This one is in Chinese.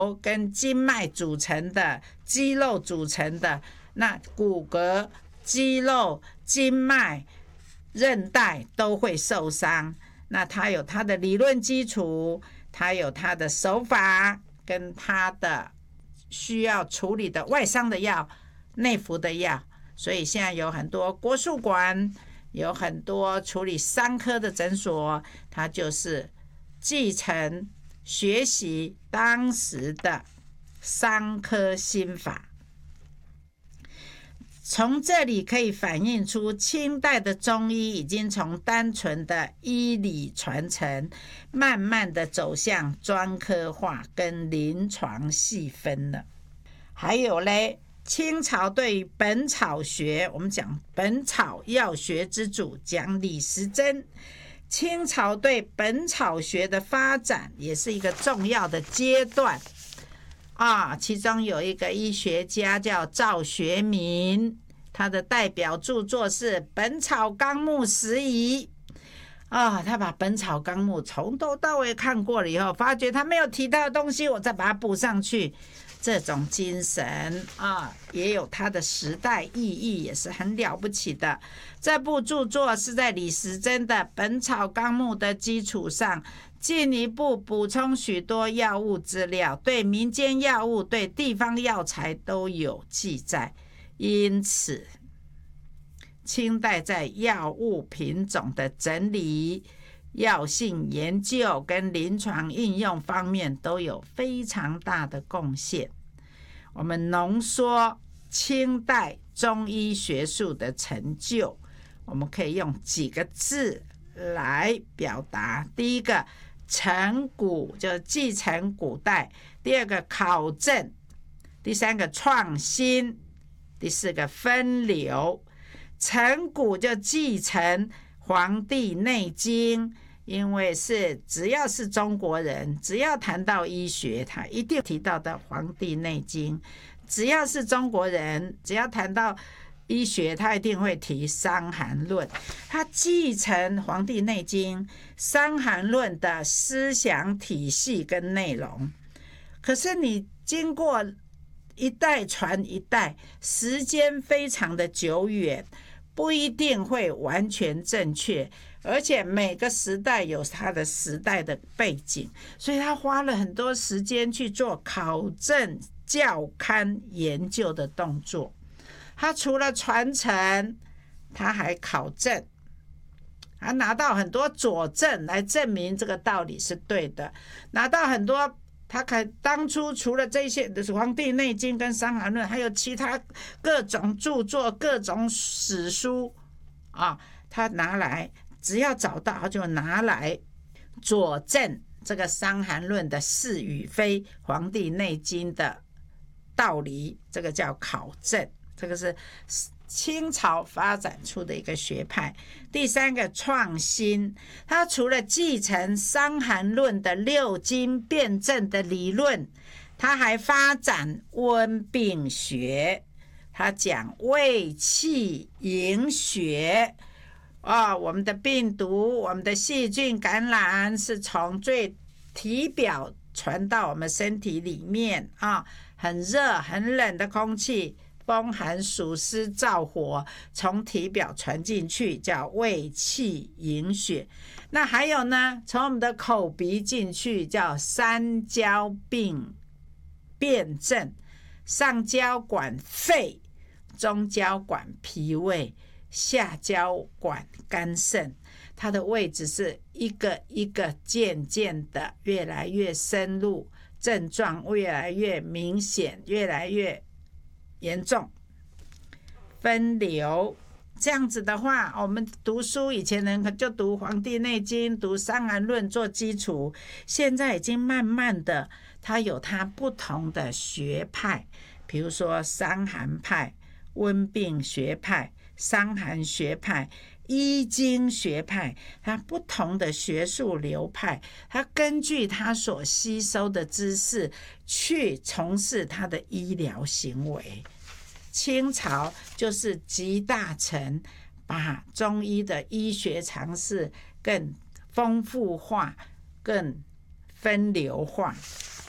跟筋脉组成的，肌肉组成的，那骨骼、肌肉、筋脉、韧带都会受伤。那它有它的理论基础，它有它的手法，跟它的需要处理的外伤的药、内服的药。所以现在有很多国术馆，有很多处理伤科的诊所，它就是继承学习当时的伤科心法。从这里可以反映出清代的中医已经从单纯的医理传承，慢慢的走向专科化跟临床细分了。还有嘞，清朝对于本草学，我们讲本草药学之祖，讲李时珍。清朝对本草学的发展也是一个重要的阶段其中有一个医学家叫赵学民，他的代表著作是《本草纲目拾遗》他把《本草纲目》从头到尾看过了以后，发觉他没有提到的东西，我再把它补上去。这种精神也有它的时代意义，也是很了不起的。这部著作是在李时珍的《本草纲目》的基础上，进一步补充许多药物资料，对民间药物、对地方药材都有记载。因此，清代在药物品种的整理、药性研究跟临床应用方面都有非常大的贡献。我们浓缩清代中医学术的成就，我们可以用几个字来表达。第一个，承古，就是继承古代；第二个，考证；第三个，创新；第四个，分流。承古就继承《黄帝内经》，因为只要是中国人，只要谈到医学，他一定提到的《黄帝内经》；只要是中国人，只要谈到医学，他一定会提《伤寒论》。他继承《黄帝内经》《伤寒论》的思想体系跟内容，可是你经过一代传一代，时间非常的久远，不一定会完全正确，而且每个时代有它的时代的背景，所以他花了很多时间去做考证、校勘、研究的动作。他除了传承，他还考证，他拿到很多佐证来证明这个道理是对的，拿到很多。他当初除了这些《黄帝内经》跟《伤寒论》，还有其他各种著作、各种史书他拿来，只要找到他就拿来佐证这个《伤寒论》的是与非，《黄帝内经》的道理，这个叫考证。这个是清朝发展出的一个学派。第三个，创新，他除了继承《伤寒论》的六经辩证的理论，他还发展温病学，他讲胃气营血我们的病毒、我们的细菌感染是从最体表传到我们身体里面很热很冷的空气，风寒暑湿燥火从体表传进去，叫胃气营血。那还有呢，从我们的口鼻进去，叫三焦病辩证。上焦管肺，中焦管脾胃，下焦管肝肾。它的位置是一个一个渐渐的越来越深入，症状越来越明显，越来越严重。分流，这样子的话，我们读书以前人就读《黄帝内经》、读《伤寒论》做基础，现在已经慢慢的，它有它不同的学派，比如说伤寒派、温病学派、伤寒学派、医经学派，它不同的学术流派，它根据它所吸收的知识去从事它的医疗行为。清朝就是集大成，把中医的医学常识更丰富化、更分流化。